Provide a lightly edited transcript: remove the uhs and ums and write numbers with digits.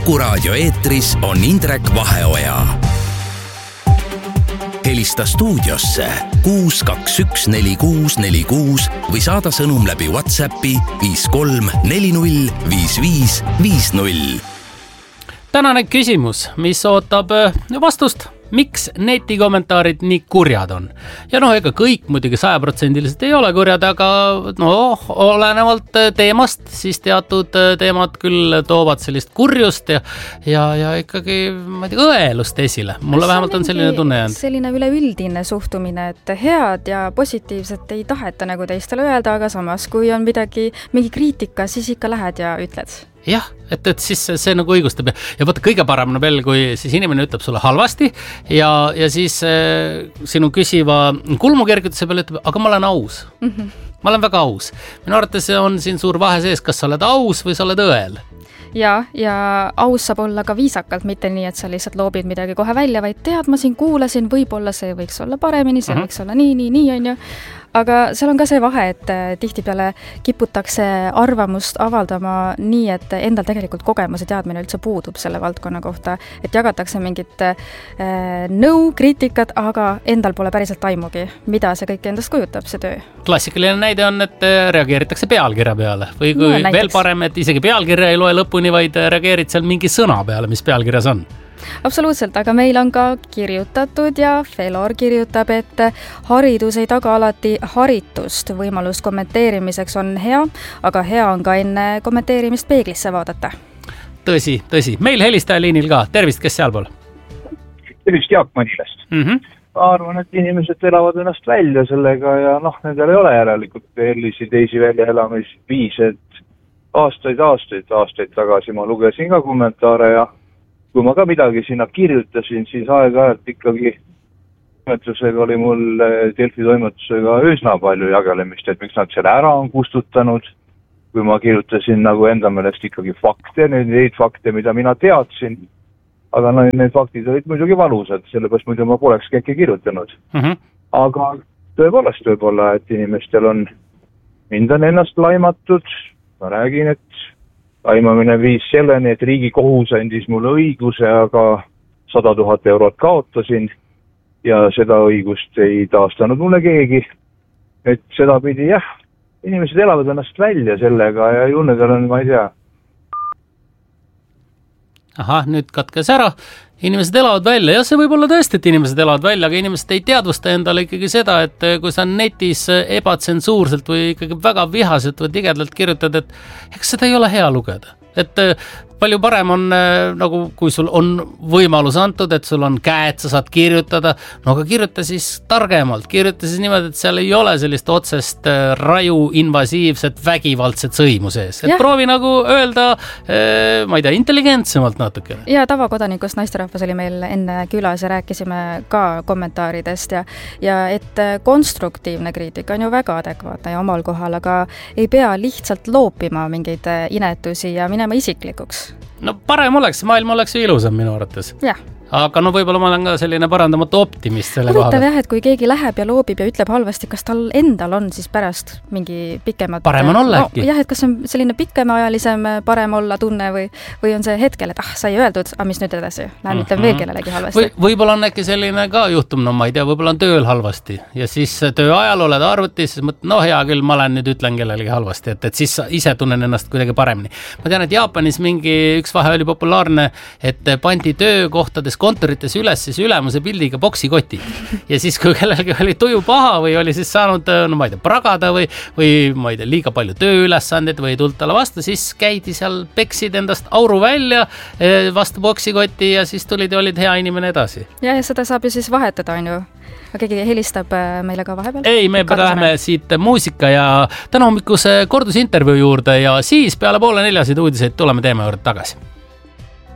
Kuku Raadio eetris on Indrek Vaheoja. Helista stuudiosse 6214646 või saada sõnum läbi WhatsAppi 53405550. Tänane küsimus, mis ootab vastust. Miks netikommentaarid nii kurjad on? Ja ega kõik muidugi 100% ei ole kurjad, aga olenevalt teemast, siis teatud teemad küll toovad sellist kurjust ja ikkagi õelust esile. Mulle vähemalt on selline tunne jäänud. Selline üleüldine suhtumine, et head ja positiivset ei taheta nagu teistele öelda, aga samas, kui on mingi kriitika, siis ikka lähed ja ütled. Jah, et siis see nagu õigustab ja vaata kõige parem on veel, kui siis inimene ütleb sulle halvasti ja siis sinu küsiva kulmukergituse peale ütleb, aga ma olen aus. Ma olen väga aus. Minu arvates on siin suur vahe sees, kas sa oled aus või sa oled õel. Ja aus saab olla ka viisakalt, mitte nii, et sa lihtsalt loobid midagi kohe välja, vaid tead, ma siin kuulasin, võib-olla see võiks olla paremini, see võiks olla nii, on ju. Aga seal on ka see vahe, et tihtipeale kiputakse arvamust avaldama nii, et endal tegelikult kogemus ja teadmine üldse puudub selle valdkonna kohta, et jagatakse mingit kriitikat, aga endal pole päriselt aimugi, mida see kõik endast kujutab, see töö. Klassikaline näide on, et reageeritakse pealkirja peale või kui veel parem, et isegi pealkirja ei loe lõpuni, vaid reageerid seal mingi sõna peale, mis pealkirjas on. Absoluutselt, aga meil on ka kirjutatud ja Felor kirjutab, et haridus ei taga alati haritust. Võimalus kommenteerimiseks on hea, aga hea on ka enne kommenteerimist peeglisse vaadata. Tõsi. Meil helistaja liinil ka. Tervist, kes sealpool? Tervist, Jaak Manilast. Ma arvan, et inimesed elavad ennast välja sellega ja nendel ei ole järelikult teisi väljaelamisviise, et aastaid tagasi ma lugesin ka kommentaare ja kui ma ka midagi sinna kirjutasin, siis aeg-ajalt ikkagi toimetusega oli mul Delfi toimetusega üsna palju jagelemist, et miks nad selle ära on kustutanud, kui ma kirjutasin nagu enda meelest ikkagi fakte, neid fakte, mida mina teadsin, aga need faktid olid muidugi valusad, sellepärast muidu ma polekski äkki kirjutanud. Aga tõepoolest võib-olla, et inimestel on, mind on ennast laimatud, ma räägin, et laimamine viis selleni, et riigi kohus andis mulle õiguse, aga 100 000 eurot kaotasin ja seda õigust ei taastanud mulle keegi. Et seda pidi, inimesed elavad ennast välja sellega ja junnedel on, ma ei tea. Nüüd katkes ära. Inimesed elavad välja. Ja see võib olla tõesti, et inimesed elavad välja, aga inimesed ei teadvusta endale ikkagi seda, et kui sa netis ebatsensuurselt või ikkagi väga vihaselt või tigedalt kirjutad, et eks seda ei ole hea lugeda. Et palju parem on, nagu kui sul on võimalus antud, et sul on käed, sa saad kirjutada, aga kirjuta siis targemalt, kirjuta siis niimoodi, et seal ei ole sellist otsest raju, invasiivset, vägivaldset sõimu sees. Et proovi nagu öelda, ma ei tea, intelligentsemalt natuke. Ja tavakodanikust naisterahvas oli meil enne külas ja rääkisime ka kommentaaridest ja et konstruktiivne kriitika on ju väga adekvaatne ja omal kohal, aga ei pea lihtsalt loopima mingeid inetusi ja minema isiklikuks. Parem oleks, maailm oleks ju ilusam minu arvates. Jah. Aga võib-olla ma olen ka selline parandamatu optimist selle koha. Huvitav et kui keegi läheb ja loobib ja ütleb halvasti, kas tal endal on siis pärast mingi pikemad... Parem on olla äkki. Et kas on selline pikemaajalisem parem olla tunne või on see hetkel, et sai öeldud, mis nüüd edasi? Lähen ütlen veel kellelegi halvasti. Võib-olla on äkki selline ka juhtum, ma ei tea, võib-olla on tööl halvasti ja siis töö ajal oled arvutis, siis mõtled, hea küll, ma lähen nüüd ütlen kellelegi halvasti, et siis ise tunnen ennast kuidagi paremini. Ma tean, et Jaapanis üks vahe oli populaarne, et pandi töökohtades kontorites üles siis ülemuse pildiga boksikotid. Ja siis, kui kellelgi oli tuju paha või oli siis saanud, ma ei tea, pragada või ma ei tea, liiga palju tööülesanded või tuld talle vastu, siis käidi seal, peksid endast auru välja vastu boksikoti ja siis tulid ja olid hea inimene edasi. Ja seda saab ju siis vahetada, on ju. Aga keegi helistab meile ka vahepeal? Ei, me läheme siit muusika ja täna hommikuse kordusintervjuu juurde ja siis peale 3:30 uudiseid tuleme teema juurde tagasi.